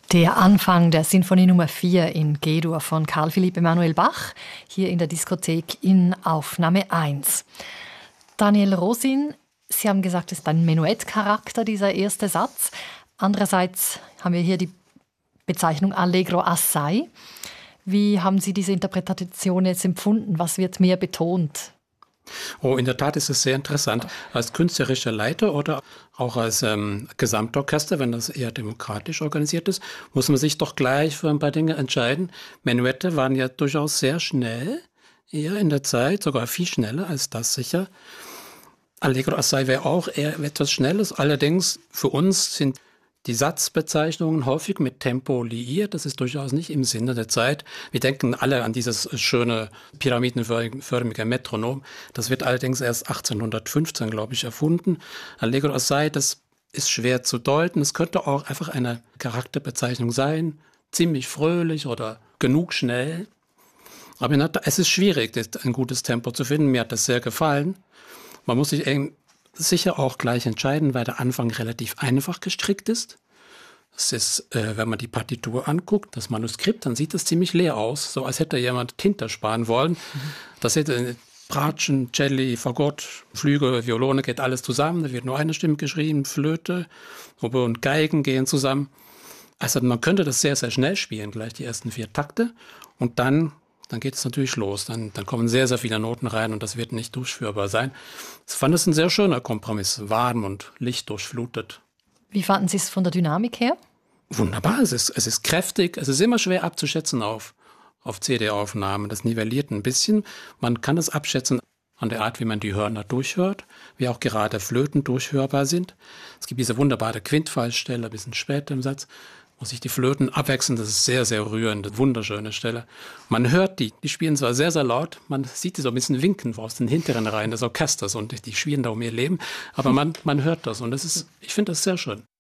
Der Anfang der Sinfonie Nummer 4 in G-Dur von Carl Philipp Emanuel Bach, hier in der Diskothek in Aufnahme 1. Daniel Rosin, Sie haben gesagt, es ist ein Menuettcharakter, dieser erste Satz. Andererseits haben wir hier die Bezeichnung Allegro assai. Wie haben Sie diese Interpretation jetzt empfunden? Was wird mehr betont? Oh, in der Tat ist es sehr interessant. Als künstlerischer Leiter oder auch als Gesamtorchester, wenn das eher demokratisch organisiert ist, muss man sich doch gleich für ein paar Dinge entscheiden. Menuette waren ja durchaus sehr schnell, eher in der Zeit, sogar viel schneller als das sicher. Allegro assai wäre auch eher etwas Schnelles. Allerdings für uns sind die Satzbezeichnungen häufig mit Tempo liiert. Das ist durchaus nicht im Sinne der Zeit. Wir denken alle an dieses schöne pyramidenförmige Metronom. Das wird allerdings erst 1815, glaube ich, erfunden. Allegro assai, das ist schwer zu deuten. Es könnte auch einfach eine Charakterbezeichnung sein. Ziemlich fröhlich oder genug schnell. Aber es ist schwierig, ein gutes Tempo zu finden. Mir hat das sehr gefallen. Man muss sich sicher auch gleich entscheiden, weil der Anfang relativ einfach gestrickt ist. Das ist, wenn man die Partitur anguckt, das Manuskript, dann sieht es ziemlich leer aus, so als hätte jemand Tinte sparen wollen. Das hätte Bratschen, Celli, Fagott, Flügel, Violone, geht alles zusammen. Da wird nur eine Stimme geschrieben, Flöte, Oboe und Geigen gehen zusammen. Also man könnte das sehr, sehr schnell spielen, gleich die ersten 4 Takte. Und dann geht es natürlich los. Dann kommen sehr, sehr viele Noten rein und das wird nicht durchführbar sein. Ich fand es ein sehr schöner Kompromiss, warm und lichtdurchflutet. Wie fanden Sie es von der Dynamik her? Wunderbar, es ist kräftig, es ist immer schwer abzuschätzen auf CD-Aufnahmen. Das nivelliert ein bisschen. Man kann es abschätzen an der Art, wie man die Hörner durchhört, wie auch gerade Flöten durchhörbar sind. Es gibt diese wunderbare Quintfallstelle, ein bisschen später im Satz, wo sich die Flöten abwechseln. Das ist sehr, sehr rührend, wunderschöne Stelle. Man hört die spielen zwar sehr, sehr laut, man sieht die so ein bisschen winken aus den hinteren Reihen des Orchesters und die spielen da um ihr Leben, aber man hört das und ich finde das sehr schön.